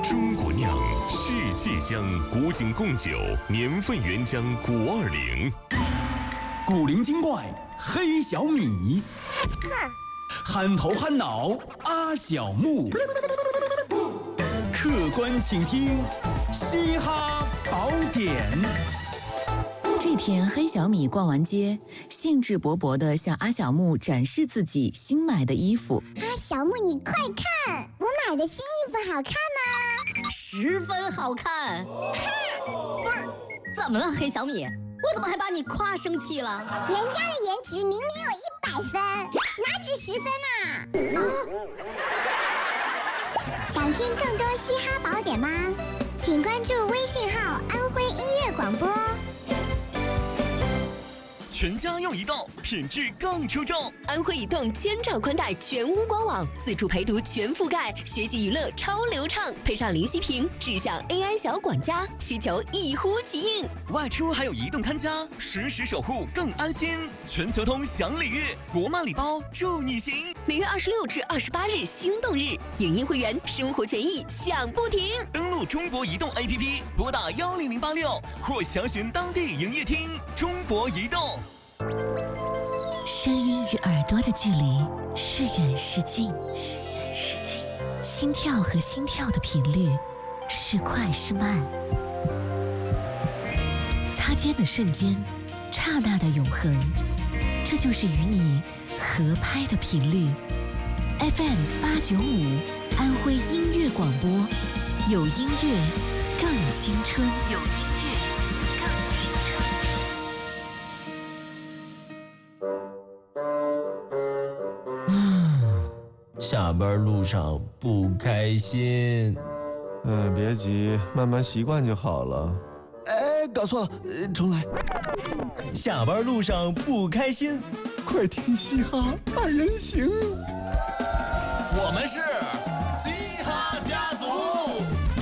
中国酿，世界香，古井贡酒，年份原浆520。 古灵精怪黑小米，憨头憨脑阿小木，客观倾听嘻哈宝典。 这天，黑小米逛完街，兴致勃勃地向阿小木展示自己新买的衣服。 阿小木，你快看，我买的新衣服好看吗 ？10分好看。不是，怎么了，黑小米？我怎么还把你夸生气了？ 人家的颜值明明有100分，哪止10分啊？想听更多嘻哈宝典吗？请关注微信号“安徽音乐广播”。 全家用移动，品质更出众。 安徽移动千兆宽带全屋官网，自助陪读全覆盖，学习娱乐超流畅，配上零息屏，智享 AI 小管家，需求一呼即应。 外出还有移动看家，实时守护更安心。全球通享礼遇，国漫礼包助你行。 每月26至28日心动日，影音会员生活权益享不停。 登录中国移动 APP， 拨打10086或详询当地营业厅。中国移动。 声音与耳朵的距离是远是近，心跳和心跳的频率是快是慢，擦肩的瞬间，刹那的永恒，这就是与你合拍的频率。FM895安徽音乐广播，有音乐更青春，有音乐更青春。 下班路上不开心。 别急，慢慢习惯就好了。 搞错了，重来。 下班路上不开心， 快听嘻哈二人行。 我们是嘻哈家族。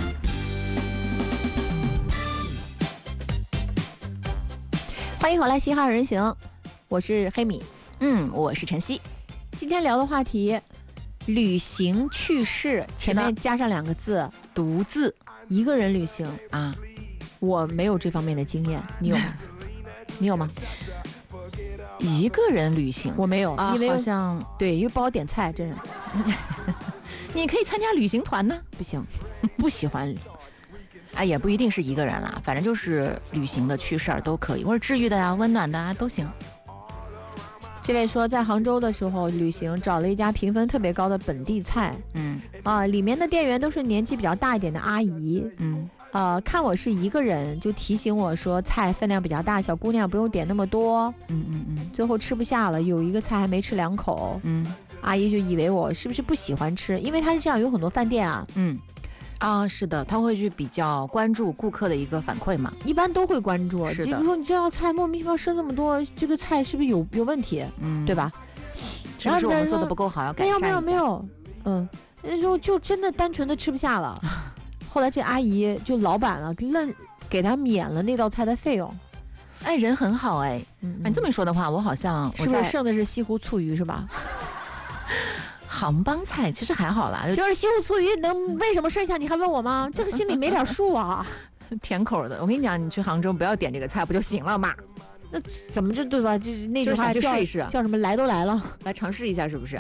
欢迎回来，嘻哈二人行，我是黑米， 我是晨曦。 今天聊的话题。旅行趣事，前面加上2个字，独自一个人旅行啊，我没有这方面的经验，你有吗？你有吗？ 一个人旅行我没有，因为好像对，因为不好点菜，真是。 你可以参加旅行团呢， 不行，不喜欢。 也不一定是一个人啦，反正就是旅行的趣事儿都可以，或者治愈的呀、温暖的啊都行。 这位说，在杭州的时候旅行，找了一家评分特别高的本地菜，里面的店员都是年纪比较大一点的阿姨，看我是一个人，就提醒我说菜分量比较大，小姑娘不用点那么多，最后吃不下了，有一个菜还没吃2口，阿姨就以为我是不是不喜欢吃，因为她是这样，有很多饭店啊， 是的，他会去比较关注顾客的一个反馈嘛， 一般都会关注。 是的， 比如说你这道菜莫名其妙生这么多，这个菜是不是有问题？对吧？ 是不是我们做的不够好，要改善一下？ 没有，那时候就真的单纯的吃不下了。后来这阿姨就老板了，给他免了那道菜的费用。 人很好你这么一说的话，我好像是不是剩的是西湖醋鱼是吧？ 杭帮菜其实还好啦， 就是西湖醋鱼能为什么剩下你还问我吗？这个心里没点数啊。 甜口的，我跟你讲，你去杭州不要点这个菜不就行了嘛？ 那怎么就对吧？就是那句话就试一试， 叫什么来都来了， 来尝试一下是不是？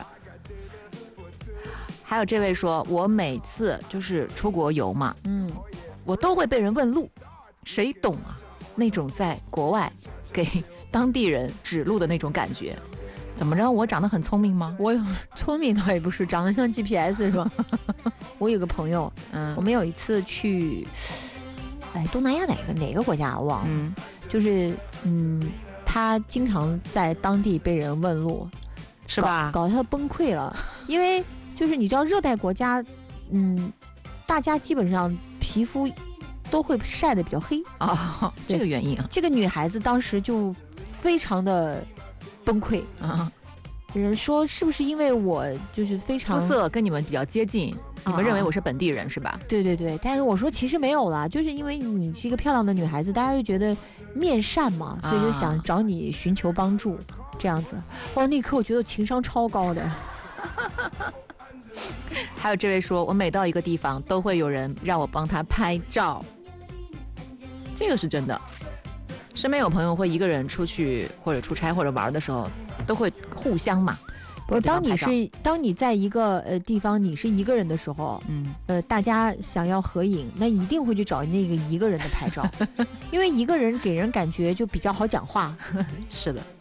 还有这位说，我每次就是出国游嘛，我都会被人问路，谁懂啊？那种在国外给当地人指路的那种感觉。怎么着？我长得很聪明吗？ 我聪明倒也不是，长得像 GPS 是吧？我有个朋友，我们有一次去，东南亚哪个国家我忘了，就是他经常在当地被人问路， 是吧？ 搞得他崩溃了，因为就是你知道热带国家，大家基本上皮肤都会晒得比较黑啊，这个原因啊。 这个女孩子当时就非常的崩溃啊！人说是不是因为我就是非常肤色跟你们比较接近，你们认为我是本地人是吧？ 对对对，但是我说其实没有啦，就是因为你是一个漂亮的女孩子，大家就觉得面善嘛，所以就想找你寻求帮助，这样子。哇，那一刻我觉得情商超高的。 还有这位说，我每到一个地方都会有人让我帮他拍照，这个是真的。身边有朋友会一个人出去或者出差或者玩的时候，都会互相嘛。 不，当你在一个地方你是一个人的时候，大家想要合影，那一定会去找那个一个人的拍照，因为一个人给人感觉就比较好讲话。 是的。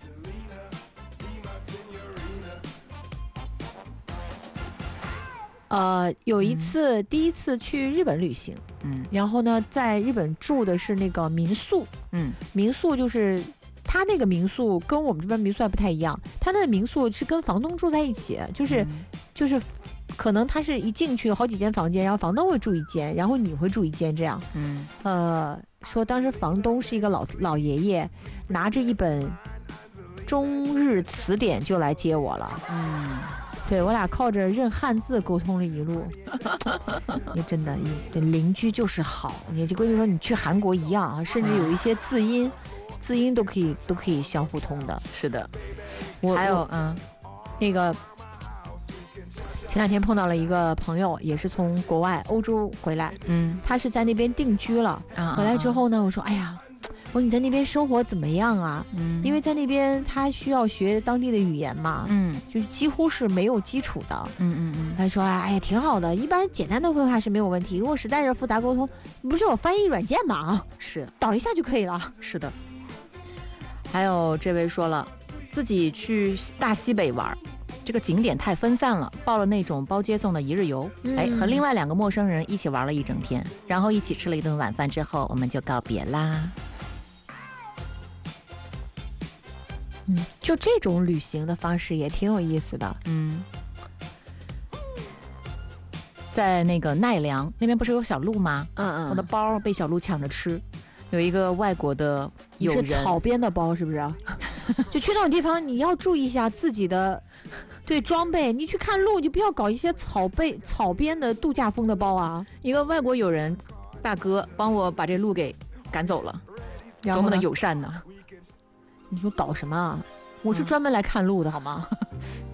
有一次，第一次去日本旅行，然后呢，在日本住的是那个民宿，民宿就是他那个民宿跟我们这边民宿还不太一样，他那个民宿是跟房东住在一起，就是可能他是一进去好几间房间，然后房东会住一间，然后你会住一间这样，说当时房东是一个老爷爷，拿着一本中日词典就来接我了，对，我俩靠着认汉字沟通了一路。你真的，邻居就是好。你就跟你说，你去韩国一样啊，甚至有一些字音都可以相互通的。 是的， 还有那个前两天碰到了一个朋友，也是从国外欧洲回来，他是在那边定居了。回来之后呢，我说，哎呀。我说你在那边生活怎么样啊？因为在那边他需要学当地的语言嘛，就是几乎是没有基础的。他说哎呀挺好的，一般简单的绘画是没有问题，如果实在是复杂沟通，不是有翻译软件吗？ 是导一下就可以了。 是的。还有这位说了，自己去大西北玩，这个景点太分散了，报了那种包接送的一日游，和另外2个陌生人一起玩了一整天，然后一起吃了一顿晚饭之后，我们就告别啦。 就这种旅行的方式也挺有意思的。 在那个奈良那边不是有小鹿吗？我的包被小鹿抢着吃，有一个外国的友人， 是草编的包是不是？就去那种地方，你要注意一下自己的装备。你去看鹿，就不要搞一些草编的度假风的包啊。 一个外国友人大哥帮我把这鹿给赶走了，多么的友善呢？ 你说搞什么啊？我是专门来看鹿的好吗？